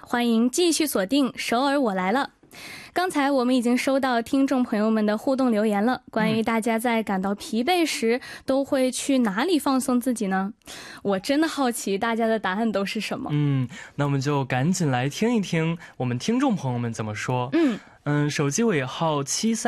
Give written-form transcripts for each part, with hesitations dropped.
欢迎继续锁定首尔我来了。刚才我们已经收到听众朋友们的互动留言了，关于大家在感到疲惫时都会去哪里放松自己呢？我真的好奇大家的答案都是什么。 那我们就赶紧来听一听我们听众朋友们怎么说。手机尾号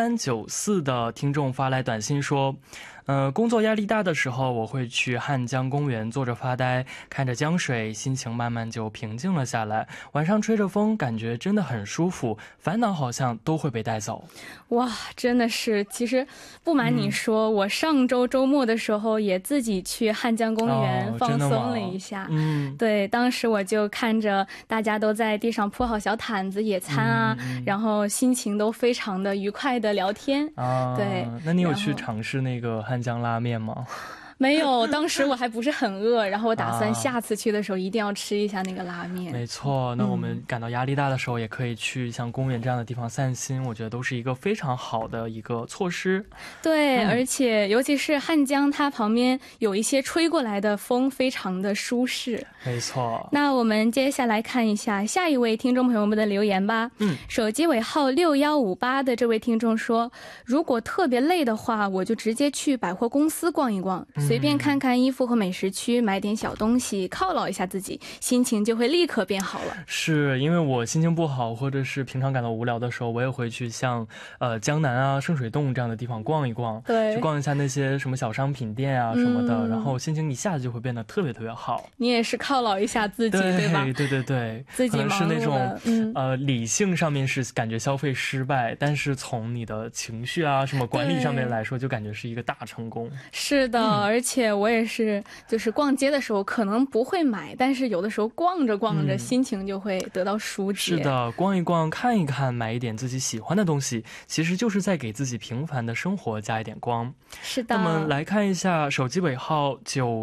7394的听众发来短信说，工作压力大的时候，我会去汉江公园坐着发呆，看着江水，心情慢慢就平静了下来。晚上吹着风，感觉真的很舒服，烦恼好像都会被带走。 哇，真的是，其实不瞒你说，我上周周末的时候也自己去汉江公园放松了一下。对，当时我就看着大家都在地上铺好小毯子野餐啊，然后心情都非常的愉快的聊天。对， 那你有去尝试那个汉江拉面吗？ 没有，当时我还不是很饿，然后我打算下次去的时候一定要吃一下那个拉面。 没错，那我们感到压力大的时候也可以去像公园这样的地方散心，我觉得都是一个非常好的一个措施。 对，而且尤其是汉江，它旁边有一些吹过来的风，非常的舒适。 没错。 那我们接下来看一下下一位听众朋友们的留言吧。手机尾号6158的这位听众说，如果特别累的话，我就直接去百货公司逛一逛，随便看看衣服和美食区，买点小东西犒劳一下自己，心情就会立刻变好了。 是因为我心情不好或者是平常感到无聊的时候，我也会去像江南啊、圣水洞这样的地方逛一逛， 对， 去逛一下那些什么小商品店啊什么的，然后心情一下子就会变得特别特别好。 你也是犒劳一下自己， 对吧？ 对对对， 自己忙碌的， 可能是那种理性上面是感觉消费失败，但是从你的情绪啊什么管理上面来说，就感觉是一个大成功。 是的，而且我也是，就是逛街的时候可能不会买，但是有的时候逛着逛着，心情就会得到疏解。 是的，逛一逛，看一看，买一点自己喜欢的东西，其实就是在给自己平凡的生活加一点光。 是的。 那么来看一下手机尾号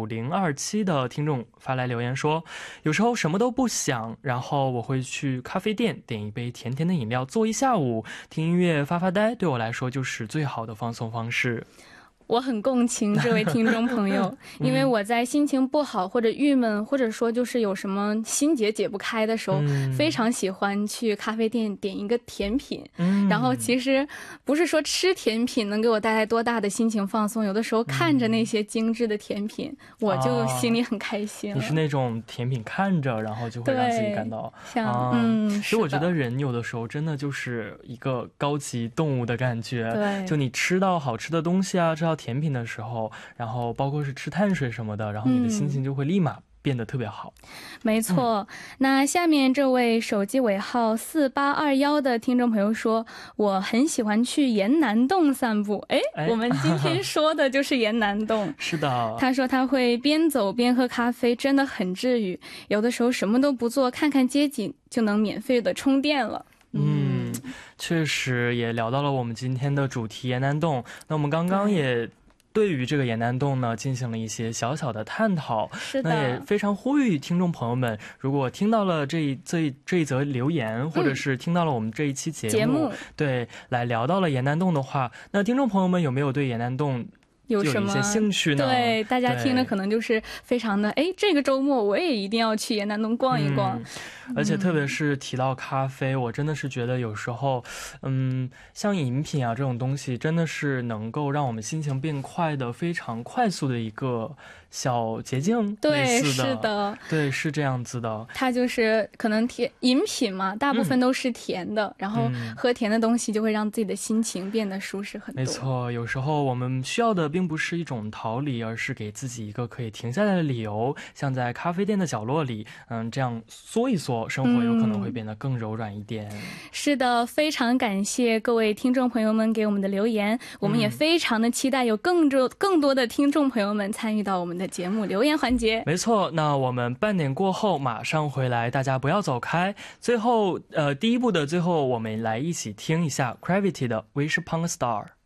9027的听众发来留言说，有时候什么都不想，然后我会去咖啡店点一杯甜甜的饮料，坐一下午，听音乐发发呆，对我来说就是最好的放松方式。 我很共情这位听众朋友，因为我在心情不好或者郁闷，或者说就是有什么心结解不开的时候，非常喜欢去咖啡店点一个甜品。然后其实不是说吃甜品能给我带来多大的心情放松，有的时候看着那些精致的甜品，我就心里很开心了。 你是那种甜品看着然后就会让自己感到其实我觉得人有的时候真的就是一个高级动物的感觉。 对， 就你吃到好吃的东西啊，吃到甜品的时候，然后包括是吃碳水什么的，然后你的心情就会立马变得特别好。 没错。那下面这位手机尾号4821的听众朋友说，我很喜欢去延南洞散步。我们今天说的就是延南洞。 是的。 他说他会边走边喝咖啡，真的很治愈，有的时候什么都不做，看看街景就能免费的充电了。 确实也聊到了我们今天的主题延南洞。那我们刚刚也对于这个延南洞呢进行了一些小小的探讨。 是的。 那也非常呼吁听众朋友们，如果听到了这一则留言，或者是听到了我们这一期节目，对，来聊到了延南洞的话，那听众朋友们有没有对延南洞有什么兴趣呢？ 对，大家听了可能就是非常的这个周末我也一定要去延南洞逛一逛。 而且特别是提到咖啡，我真的是觉得有时候像饮品啊这种东西真的是能够让我们心情变快的非常快速的一个小捷径。 对，是的， 对，是这样子的。 它就是可能饮品嘛，大部分都是甜的，然后喝甜的东西就会让自己的心情变得舒适很多。 没错，有时候我们需要的并不是一种逃离，而是给自己一个可以停下来的理由，像在咖啡店的角落里这样缩一缩，生活有可能会变得更柔软一点。 是的，非常感谢各位听众朋友们给我们的留言，我们也非常的期待有更多的听众朋友们参与到我们的节目留言环节。 没错，那我们半点过后马上回来，大家不要走开。最后第一部的最后，我们来一起听一下 Gravity 的 Wish Upon a Star。